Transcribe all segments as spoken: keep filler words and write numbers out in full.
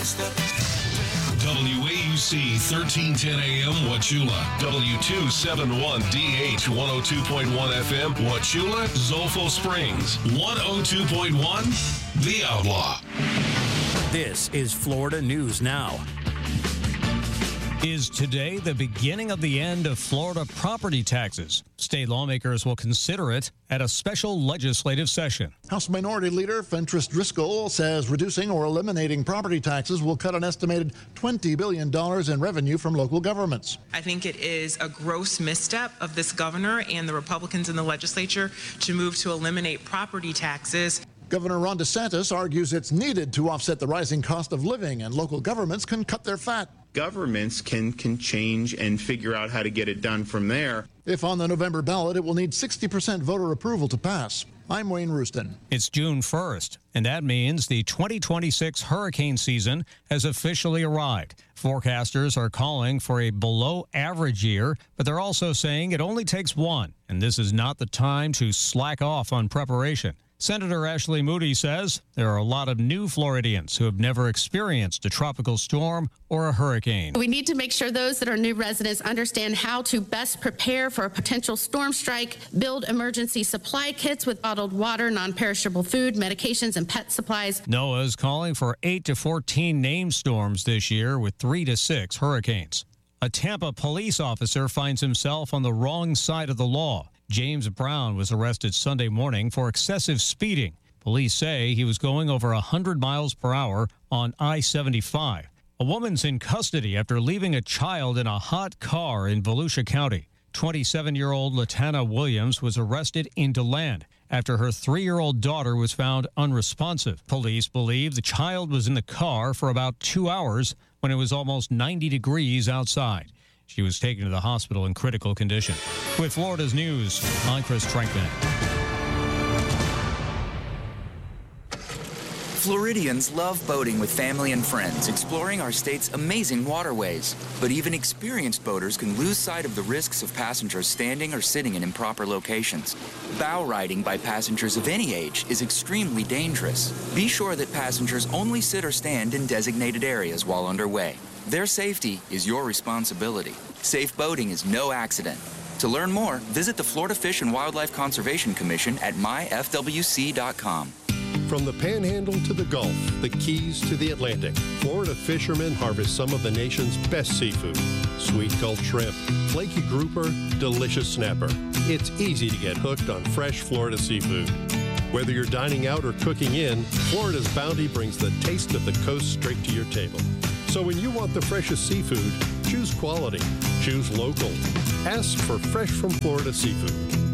W A U C thirteen ten A M Wauchula, W two seventy-one D H one oh two point one F M Wauchula, Zolfo Springs, one oh two point one The Outlaw. This is Florida News Now. Is today the beginning of the end of Florida property taxes? State lawmakers will consider it at a special legislative session. House Minority Leader Fentress Driscoll says reducing or eliminating property taxes will cut an estimated twenty billion dollars in revenue from local governments. I think it is a gross misstep of this governor and the Republicans in the legislature to move to eliminate property taxes. Governor Ron DeSantis argues it's needed to offset the rising cost of living, and local governments can cut their fat. Governments can, can change and figure out how to get it done from there. If on the November ballot, it will need sixty percent voter approval to pass. I'm Wayne Rooston. It's June first, and that means the twenty twenty-six hurricane season has officially arrived. Forecasters are calling for a below-average year, but they're also saying it only takes one, and this is not the time to slack off on preparation. Senator Ashley Moody says there are a lot of new Floridians who have never experienced a tropical storm or a hurricane. We need to make sure those that are new residents understand how to best prepare for a potential storm strike, build emergency supply kits with bottled water, non-perishable food, medications, and pet supplies. NOAA is calling for eight to fourteen named storms this year with three to six hurricanes. A Tampa police officer finds himself on the wrong side of the law. James Brown was arrested Sunday morning for excessive speeding. Police say he was going over one hundred miles per hour on I seventy-five. A woman's in custody after leaving a child in a hot car in Volusia County. twenty-seven-year-old Latana Williams was arrested in DeLand after her three-year-old daughter was found unresponsive. Police believe the child was in the car for about two hours when it was almost ninety degrees outside. She was taken to the hospital in critical condition. With Florida's news, I'm Chris Trankman. Floridians love boating with family and friends, exploring our state's amazing waterways. But even experienced boaters can lose sight of the risks of passengers standing or sitting in improper locations. Bow riding by passengers of any age is extremely dangerous. Be sure that passengers only sit or stand in designated areas while underway. Their safety is your responsibility. Safe boating is no accident. To learn more, visit the Florida Fish and Wildlife Conservation Commission at my f w c dot com. From the Panhandle to the Gulf, the Keys to the Atlantic, Florida fishermen harvest some of the nation's best seafood. Sweet Gulf shrimp, flaky grouper, delicious snapper. It's easy to get hooked on fresh Florida seafood. Whether you're dining out or cooking in, Florida's bounty brings the taste of the coast straight to your table. So when you want the freshest seafood, choose quality, choose local. Ask for Fresh from Florida seafood.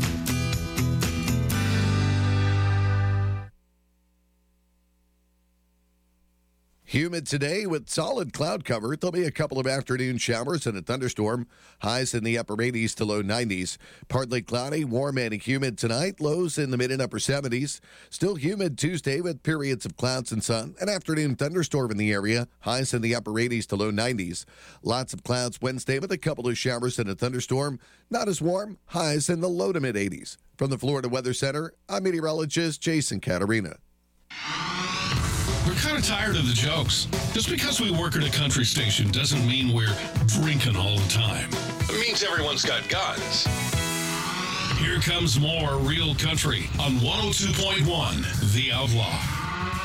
Humid today with solid cloud cover. There'll be a couple of afternoon showers and a thunderstorm. Highs in the upper eighties to low nineties. Partly cloudy, warm and humid tonight. Lows in the mid and upper seventies. Still humid Tuesday with periods of clouds and sun. An afternoon thunderstorm in the area. Highs in the upper eighties to low nineties. Lots of clouds Wednesday with a couple of showers and a thunderstorm. Not as warm. Highs in the low to mid eighties. From the Florida Weather Center, I'm meteorologist Jason Catarina. We're kind of tired of the jokes. Just because we work at a country station doesn't mean we're drinking all the time. It means everyone's got guns. Here comes more real country on one oh two point one The Outlaw.